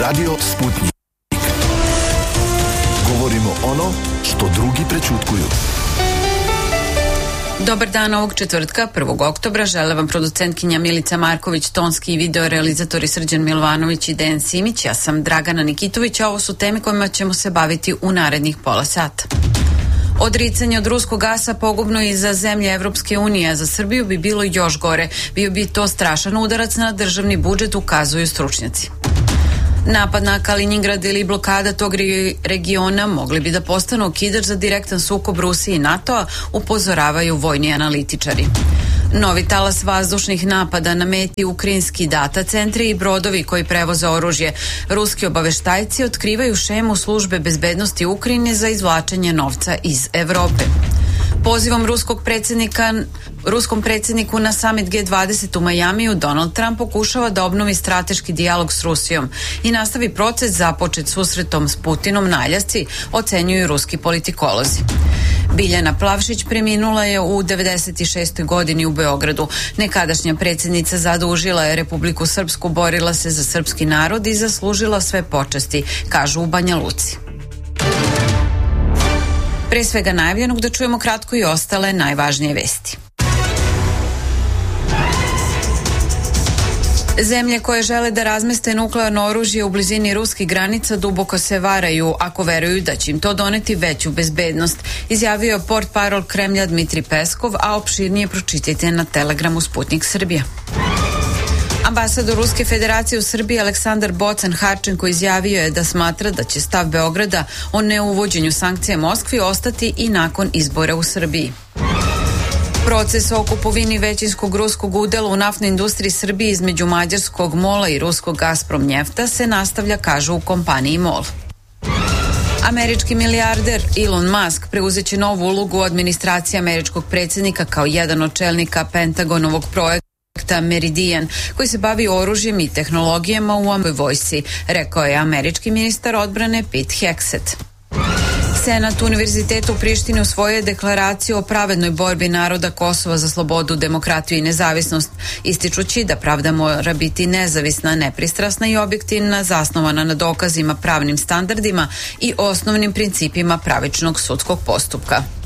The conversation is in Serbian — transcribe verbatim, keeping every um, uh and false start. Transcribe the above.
Radio Sputnik. Govorimo ono što drugi prećutkuju. Dobar dan ovog četvrtka, prvog oktobra. Žele vam producentkinja Milica Marković, tonski i video realizatori Srđan Milovanović i Dejan Simić. Ja sam Dragana Nikitović, a ovo su teme kojima ćemo se baviti u narednih pola sata. Odricanje od ruskog gasa pogubno i za zemlje Evropske unije, a za Srbiju bi bilo još gore. Bio bi to strašan udarac na državni budžet, ukazuju stručnjaci. Napad na Kaliningrad ili blokada tog regiona mogli bi da postanu okidač za direktan sukob Rusije i NATO-a, upozoravaju vojni analitičari. Novi talas vazdušnih napada na meti ukrajinski data centri i brodovi koji prevoze oružje. Ruski obaveštajci otkrivaju šemu službe bezbednosti Ukrajine za izvlačenje novca iz Evrope. Pozivom ruskog predsjednika, ruskom predsjedniku na summit G dvadeset u Majamiju, Donald Trump pokušava da obnovi strateški dijalog s Rusijom i nastavi proces započet susretom s Putinom na Aljasci, ocenjuju ruski politikolozi. Biljana Plavšić preminula je u devedeset šestoj godini u Beogradu. Nekadašnja predsjednica zadužila je Republiku Srpsku, borila se za srpski narod i zaslužila sve počasti, kažu u Banja Luci. Pre svega najavljenog da čujemo kratko i ostale najvažnije vesti. Zemlje koje žele da razmeste nuklearno oružje u blizini ruskih granica duboko se varaju ako veruju da će im to doneti veću bezbednost, izjavio je portparol Kremlja Dmitri Peskov, a opširnije pročitajte na Telegramu Sputnik Srbija. Ambasador Ruske federacije u Srbiji Aleksandar Bocan-Harčenko izjavio je da smatra da će stav Beograda o neuvođenju sankcija Moskvi ostati i nakon izbora u Srbiji. Proces o kupovini većinskog ruskog udela u naftnoj industriji Srbije između mađarskog MOL-a i ruskog Gazprom Njefta se nastavlja, kažu u kompaniji MOL. Američki milijarder Elon Musk preuzeće novu ulogu u administraciji američkog predsjednika kao jedan od čelnika Pentagonovog projekta Meridian, koji se bavi oružjem i tehnologijama u američkoj vojsci, rekao je američki ministar odbrane Pete Hegseth. Senat Univerziteta u Prištini usvojio je deklaraciju o pravednoj borbi naroda Kosova za slobodu, demokratiju i nezavisnost, ističući da pravda mora biti nezavisna, nepristrasna i objektivna, zasnovana na dokazima, pravnim standardima i osnovnim principima pravičnog sudskog postupka.